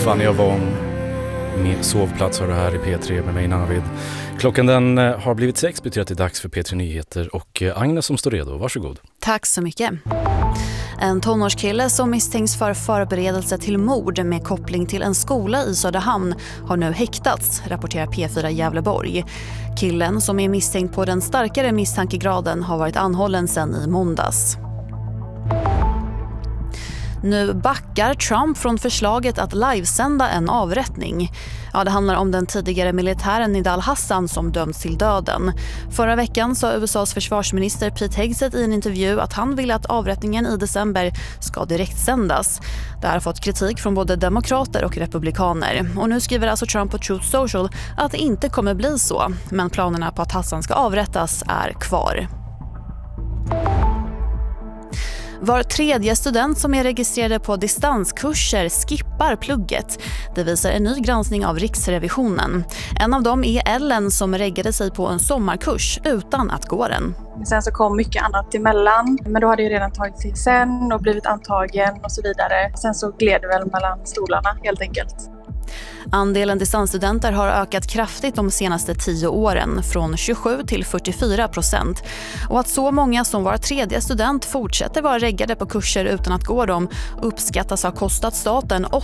Vanja Wong med Sovplats har du här i P3 med mig Navid. Klockan den har blivit 6, betyder att det är dags för P3 Nyheter och Agnes som står redo. Varsågod. Tack så mycket. En tonårskille som misstänks för förberedelse till mord med koppling till en skola i Söderhamn har nu häktats, rapporterar P4 Gävleborg. Killen som är misstänkt på den starkare misstankegraden har varit anhållen sedan i måndags. Nu backar Trump från förslaget att livesända en avrättning. Ja, det handlar om den tidigare militären Nidal Hassan som dömts till döden. Förra veckan sa USAs försvarsminister Pete Hegseth i en intervju att han vill att avrättningen i december ska direktsändas. Det har fått kritik från både demokrater och republikaner. Och nu skriver alltså Trump på Truth Social att det inte kommer bli så. Men planerna på att Hassan ska avrättas är kvar. Var tredje student som är registrerade på distanskurser skippar plugget. Det visar en ny granskning av Riksrevisionen. En av dem är Ellen som reggade sig på en sommarkurs utan att gå den. Sen så kom mycket annat emellan, men då hade jag redan tagit sig sen och blivit antagen och så vidare. Sen så gled det väl mellan stolarna helt enkelt. Andelen distansstudenter har ökat kraftigt de senaste 10 åren, från 27 till 44%. Och att så många som var tredje student fortsätter vara reggade på kurser utan att gå dem uppskattas ha kostat staten